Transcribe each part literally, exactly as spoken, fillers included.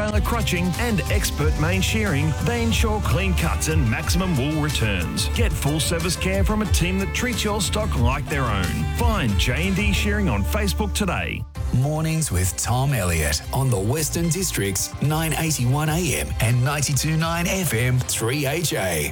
trailer crutching and expert main shearing, they ensure clean cuts and maximum wool returns. Get full service care from a team that treats your stock like their own. Find J and D Shearing on Facebook today. Mornings with Tom Elliott on the Western District's nine eighty-one A M and ninety-two point nine F M three H A.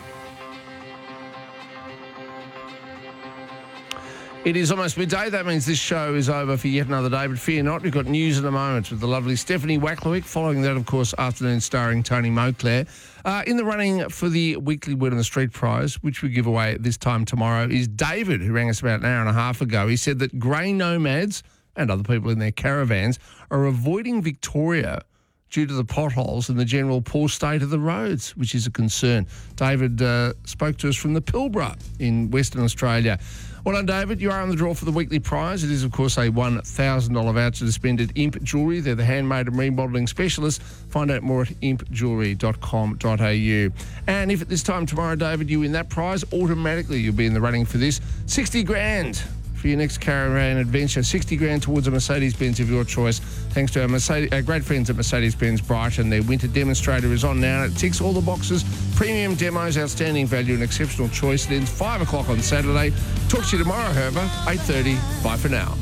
It is almost midday. That means this show is over for yet another day. But fear not, we've got news in a moment with the lovely Stephanie Wacklewick. Following that, of course, afternoon starring Tony Moclair. Uh, in the running for the weekly Word on the Street prize, which we give away at this time tomorrow, is David, who rang us about an hour and a half ago. He said that grey nomads and other people in their caravans are avoiding Victoria due to the potholes and the general poor state of the roads, which is a concern. David uh, spoke to us from the Pilbara in Western Australia. Well done, David. You are on the draw for the weekly prize. It is, of course, a one thousand dollars voucher to spend at Imp Jewellery. They're the handmade and remodelling specialists. Find out more at imp jewellery dot com dot a u. And if at this time tomorrow, David, you win that prize, automatically you'll be in the running for this. sixty grand for your next caravan adventure. sixty grand towards a Mercedes-Benz of your choice, thanks to our, Mercedes, our great friends at Mercedes-Benz Brighton. Their winter demonstrator is on now, and it ticks all the boxes. Premium demos, outstanding value and exceptional choice. It ends five o'clock on Saturday. Talk to you tomorrow, however, eight thirty. Bye for now.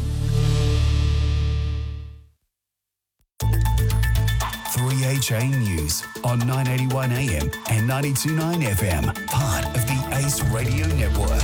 three H A News on nine eighty-one A M and ninety-two point nine F M, part of the Ace Radio Network.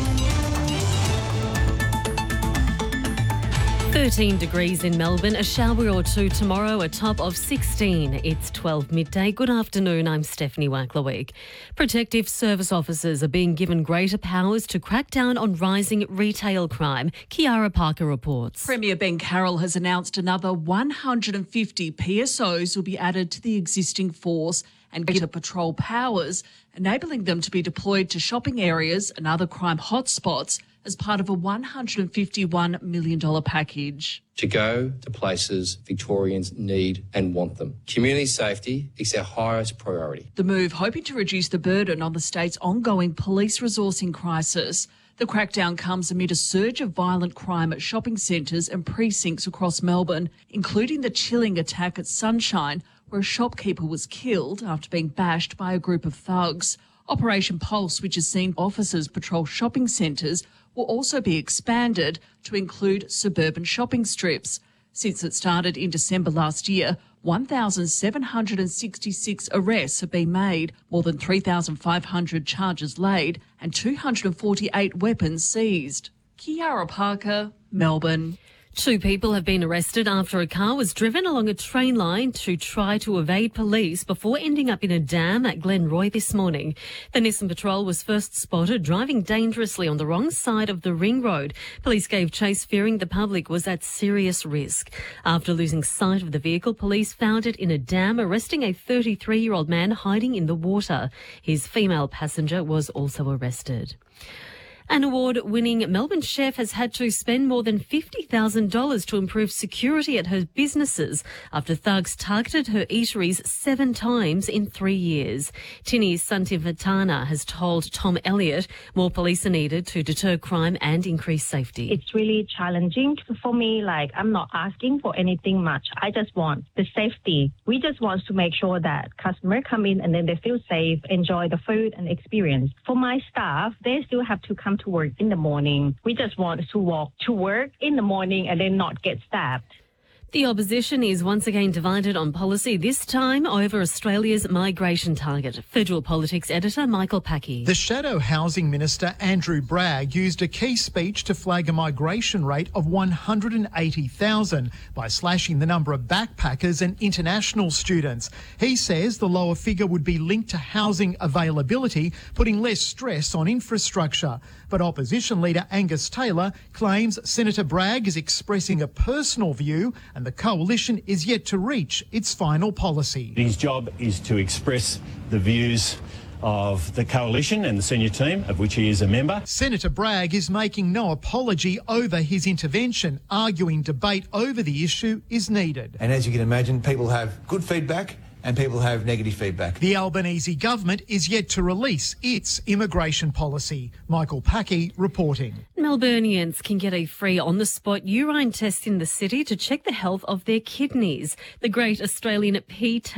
thirteen degrees in Melbourne, a shower or two tomorrow, a top of sixteen. It's twelve midday. Good afternoon, I'm Stephanie Wacklewick. Protective service officers are being given greater powers to crack down on rising retail crime. Kiara Parker reports. Premier Ben Carroll has announced another one hundred fifty P S Os will be added to the existing force and greater patrol powers, enabling them to be deployed to shopping areas and other crime hotspots as part of a one hundred fifty-one million dollars package. To go to places Victorians need and want them. Community safety is our highest priority. The move hoping to reduce the burden on the state's ongoing police resourcing crisis. The crackdown comes amid a surge of violent crime at shopping centres and precincts across Melbourne, including the chilling attack at Sunshine, where a shopkeeper was killed after being bashed by a group of thugs. Operation Pulse, which has seen officers patrol shopping centres, will also be expanded to include suburban shopping strips. Since it started in December last year, one thousand seven hundred sixty-six arrests have been made, more than three thousand five hundred charges laid, and two hundred forty-eight weapons seized. Kiara Parker, Melbourne. Two people have been arrested after a car was driven along a train line to try to evade police before ending up in a dam at Glenroy this morning. The Nissan Patrol was first spotted driving dangerously on the wrong side of the ring road. Police gave chase, fearing the public was at serious risk. After losing sight of the vehicle, police found it in a dam, arresting a thirty-three-year-old man hiding in the water. His female passenger was also arrested. An award-winning Melbourne chef has had to spend more than fifty thousand dollars to improve security at her businesses after thugs targeted her eateries seven times in three years. Tini Santivatana has told Tom Elliott more police are needed to deter crime and increase safety. It's really challenging for me. Like, I'm not asking for anything much. I just want the safety. We just want to make sure that customers come in and then they feel safe, enjoy the food and experience. For my staff, they still have to come to work in the morning. We just want to walk to work in the morning and then not get stabbed. The opposition is once again divided on policy, this time over Australia's migration target. Federal Politics editor Michael Packy. The Shadow Housing Minister Andrew Bragg used a key speech to flag a migration rate of one hundred eighty thousand by slashing the number of backpackers and international students. He says the lower figure would be linked to housing availability, putting less stress on infrastructure. But opposition leader Angus Taylor claims Senator Bragg is expressing a personal view and the coalition is yet to reach its final policy. His job is to express the views of the coalition and the senior team, of which he is a member. Senator Bragg is making no apology over his intervention, arguing debate over the issue is needed. And as you can imagine, people have good feedback and people have negative feedback. The Albanese government is yet to release its immigration policy. Michael Packy reporting. Melburnians can get a free on-the-spot urine test in the city to check the health of their kidneys. The Great Australian P